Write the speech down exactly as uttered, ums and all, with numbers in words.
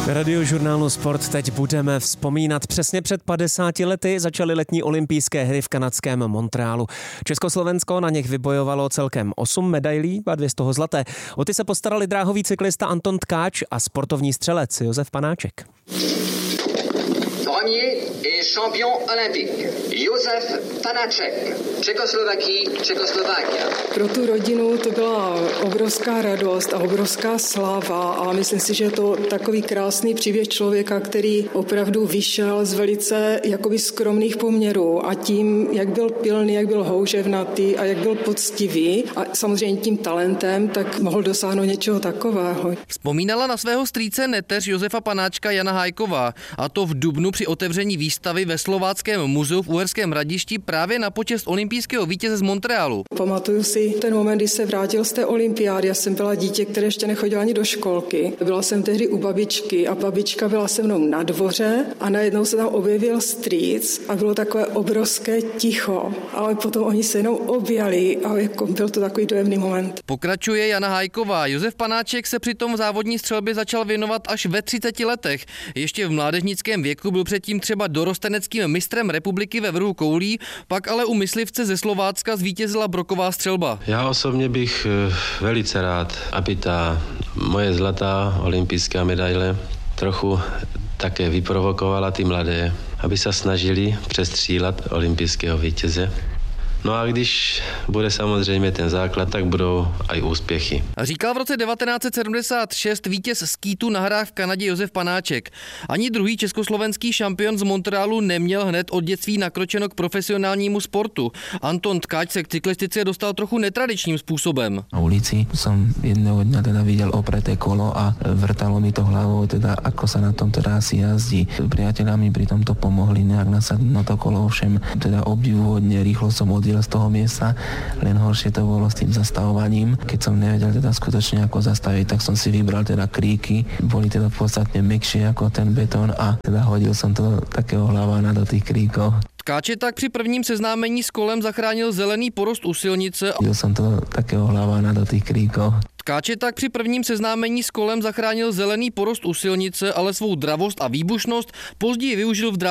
Radiožurnálu Sport teď budeme vzpomínat. Přesně před padesáti lety začaly letní olympijské hry v kanadském Montrealu. Československo na nich vybojovalo celkem osm medailí a dvě z toho zlaté. O ty se postarali dráhový cyklista Anton Tkáč a sportovní střelec Josef Panáček. Premier et champion olympique Josef Panáček, Čekoslovakie, Čekoslovákia. Pro tu rodinu to byla obrovská radost a obrovská sláva a myslím si, že je to takový krásný příběh člověka, který opravdu vyšel z velice jakoby skromných poměrů a tím, jak byl pilný, jak byl houževnatý a jak byl poctivý a samozřejmě tím talentem, tak mohl dosáhnout něčeho takového. Vzpomínala na svého strýce neteř Josefa Panáčka Jana Hajková, a to v dubnu při otevření výstavy ve Slováckém muzeu v Uherském Hradišti právě na počest olympijského vítěze z Montrealu. Pamatuju si ten moment, kdy se vrátil z té olympiády. Já jsem byla dítě, které ještě nechodila ani do školky. Byla jsem tehdy u babičky a babička byla se mnou na dvoře a najednou se tam objevil strýc a bylo takové obrovské ticho. Ale potom oni se jenom objali a jako byl to takový dojemný moment. Pokračuje Jana Hajková. Josef Panáček se přitom v závodní střelbě začal věnovat až ve třiceti letech. Ještě v mládežnickém věku byl předtím třeba dorosteneckým mistrem republiky ve vrhu koulí, pak ale u myslivce ze Slovácka zvítězila broková střelba. Já osobně bych velice rád, aby ta moje zlatá olympijská medaile trochu také vyprovokovala ty mladé, aby se snažili přestřílet olympijského vítěze. No a když bude samozřejmě ten základ, tak budou i úspěchy. Říkal v roce devatenáct set sedmdesát šest vítěz skítu na hrách v Kanadě Josef Panáček. Ani druhý československý šampion z Montrealu neměl hned od dětství nakročeno k profesionálnímu sportu. Anton Tkáč se k cyklistice dostal trochu netradičním způsobem. Na ulici som jedného dňa teda videl opreté kolo a vrtalo mi to hlavou, teda ako sa na tom teda asi jazdí. Priatelia mi pri tomto pomohli nejak nasadnúť na to kolo, ovšem teda obdivuhodne rýchlo som odjel z toho miesta, len horšie to bolo s tým zastavovaním. Keď som nevedel teda skutočne ako zastaviť, tak som si vybral teda kríky, boli teda podstatne mäkšie ako ten betón a teda hodil som to takého hlavána do tých kríkov. Tkáče tak při prvním seznámení s kolem zachránil zelený porost u silnice. Hodil som to takého hlavána do tých kríkov. Tkáče tak při prvním seznámení s kolem zachránil zelený porost u silnice, ale svou dravost a výbušnost později využil v